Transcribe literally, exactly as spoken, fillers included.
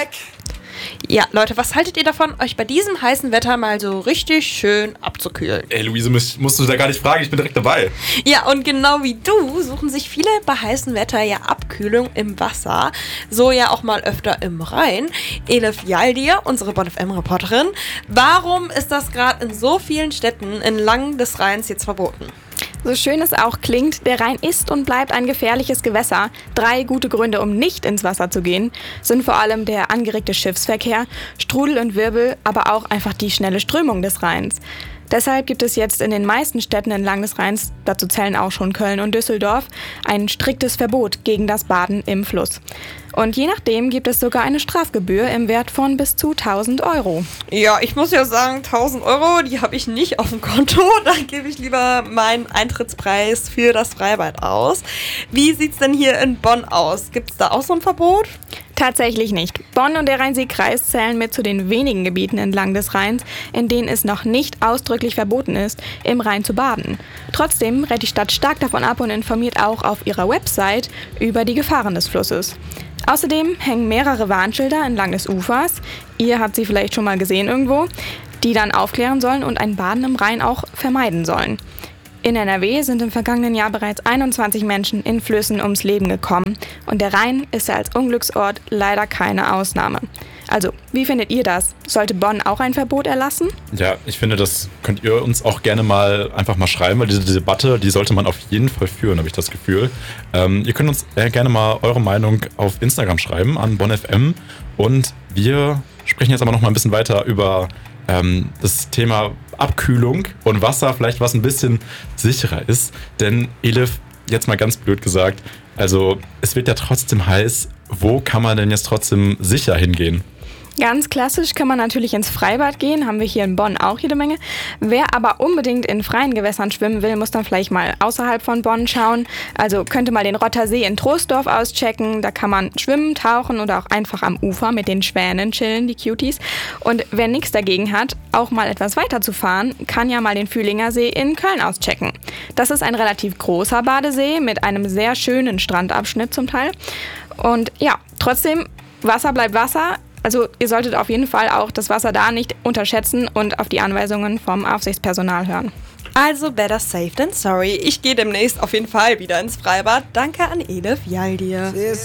back! Ja, Leute, was haltet ihr davon, euch bei diesem heißen Wetter mal so richtig schön abzukühlen? Ey, Luise, musst, musst du da gar nicht fragen, ich bin direkt dabei. Ja, und genau wie du suchen sich viele bei heißem Wetter ja Abkühlung im Wasser. So ja auch mal öfter im Rhein. Elif Yaldir, unsere Bonn F M-Reporterin. Warum ist das gerade in so vielen Städten entlang des Rheins jetzt verboten? So schön es auch klingt, der Rhein ist und bleibt ein gefährliches Gewässer. Drei gute Gründe, um nicht ins Wasser zu gehen, sind vor allem der angeregte Schiffsverkehr, Strudel und Wirbel, aber auch einfach die schnelle Strömung des Rheins. Deshalb gibt es jetzt in den meisten Städten entlang des Rheins, dazu zählen auch schon Köln und Düsseldorf, ein striktes Verbot gegen das Baden im Fluss. Und je nachdem gibt es sogar eine Strafgebühr im Wert von bis zu tausend Euro. Ja, ich muss ja sagen, tausend Euro, die habe ich nicht auf dem Konto. Da gebe ich lieber meinen Eintrittspreis für das Freibad aus. Wie sieht's denn hier in Bonn aus? Gibt es da auch so ein Verbot? Tatsächlich nicht. Bonn und der Rhein-Sieg-Kreis zählen mit zu den wenigen Gebieten entlang des Rheins, in denen es noch nicht ausdrücklich verboten ist, im Rhein zu baden. Trotzdem rät die Stadt stark davon ab und informiert auch auf ihrer Website über die Gefahren des Flusses. Außerdem hängen mehrere Warnschilder entlang des Ufers, ihr habt sie vielleicht schon mal gesehen irgendwo, die dann aufklären sollen und ein Baden im Rhein auch vermeiden sollen. In N R W sind im vergangenen Jahr bereits einundzwanzig Menschen in Flüssen ums Leben gekommen und der Rhein ist ja als Unglücksort leider keine Ausnahme. Also, wie findet ihr das? Sollte Bonn auch ein Verbot erlassen? Ja, ich finde, das könnt ihr uns auch gerne mal einfach mal schreiben, weil diese Debatte, die sollte man auf jeden Fall führen, habe ich das Gefühl. Ähm, ihr könnt uns äh, gerne mal eure Meinung auf Instagram schreiben an Bonn F M und wir sprechen jetzt aber noch mal ein bisschen weiter über ähm, das Thema Abkühlung und Wasser, vielleicht was ein bisschen sicherer ist. Denn Elif, jetzt mal ganz blöd gesagt, also es wird ja trotzdem heiß. Wo kann man denn jetzt trotzdem sicher hingehen? Ganz klassisch kann man natürlich ins Freibad gehen, haben wir hier in Bonn auch jede Menge. Wer aber unbedingt in freien Gewässern schwimmen will, muss dann vielleicht mal außerhalb von Bonn schauen. Also könnte mal den Rotter See in Troisdorf auschecken, da kann man schwimmen, tauchen oder auch einfach am Ufer mit den Schwänen chillen, die Cuties. Und wer nichts dagegen hat, auch mal etwas weiter zu fahren, kann ja mal den Fühlinger See in Köln auschecken. Das ist ein relativ großer Badesee mit einem sehr schönen Strandabschnitt zum Teil. Und ja, trotzdem, Wasser bleibt Wasser. Also ihr solltet auf jeden Fall auch das Wasser da nicht unterschätzen und auf die Anweisungen vom Aufsichtspersonal hören. Also better safe than sorry. Ich gehe demnächst auf jeden Fall wieder ins Freibad. Danke an Elif Yaldir.